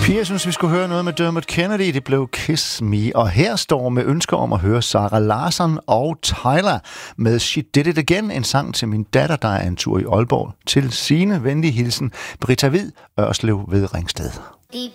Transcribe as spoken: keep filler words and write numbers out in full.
Pia synes, vi skulle høre noget med Dermot Kennedy. Det blev Kiss Me. Og her står med ønsker om at høre Sarah Larsson og Tyler med She Did It Again. En sang til min datter, der er en tur i Aalborg. Til sine venlige hilsen, Britta Hvid, Ørslev ved Ringsted.